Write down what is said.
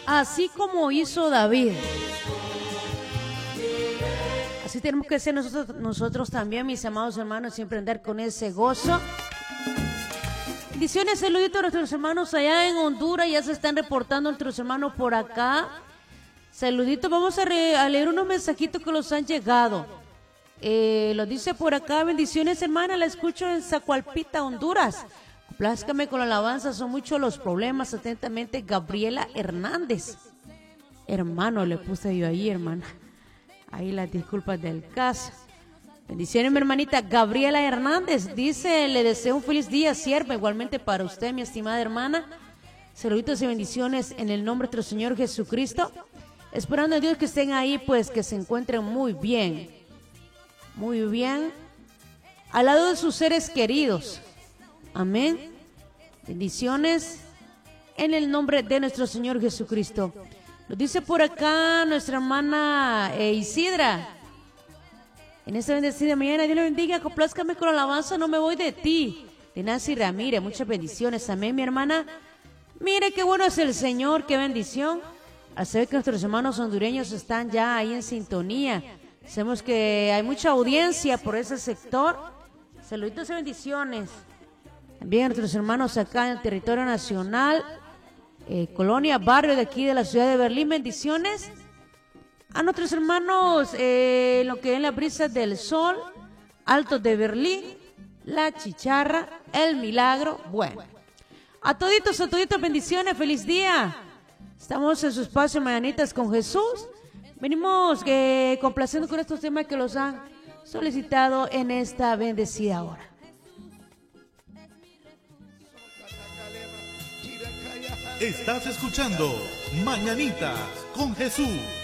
así como hizo David. Así tenemos que ser nosotros también, mis amados hermanos, siempre andar con ese gozo. Bendiciones, saluditos a nuestros hermanos allá en Honduras, ya se están reportando nuestros hermanos por acá. Saluditos, vamos a leer unos mensajitos que los han llegado. Lo dice por acá, bendiciones hermana, la escucho en Zacualpita, Honduras. Complázcame con la alabanza, son muchos los problemas. Atentamente, Gabriela Hernández. Hermano, le puse yo ahí, hermana. Ahí las disculpas del caso. Bendiciones, mi hermanita Gabriela Hernández. Dice, le deseo un feliz día, sierva, igualmente para usted, mi estimada hermana. Saluditos y bendiciones en el nombre de nuestro Señor Jesucristo. Esperando a Dios que estén ahí, pues que se encuentren muy bien. Muy bien. Al lado de sus seres queridos. Amén. Bendiciones en el nombre de nuestro Señor Jesucristo. Lo dice por acá nuestra hermana Isidra. En esta bendecida mañana, Dios le bendiga, complázcame con la alabanza, no me voy de ti. De Nancy Ramírez, muchas bendiciones. Amén, mi hermana. Mire qué bueno es el Señor, qué bendición. Al saber que nuestros hermanos hondureños están ya ahí en sintonía. Sabemos que hay mucha audiencia por ese sector. Saluditos y bendiciones. También a nuestros hermanos acá en el territorio nacional. Colonia, barrio de aquí de la ciudad de Berlín, bendiciones. A nuestros hermanos, lo que es la brisa del sol, Altos de Berlín, La Chicharra, El Milagro, bueno. A toditos, bendiciones, feliz día. Estamos en su espacio Mañanitas con Jesús. Venimos complaciendo con estos temas que los han solicitado en esta bendecida hora. Estás escuchando Mañanitas con Jesús.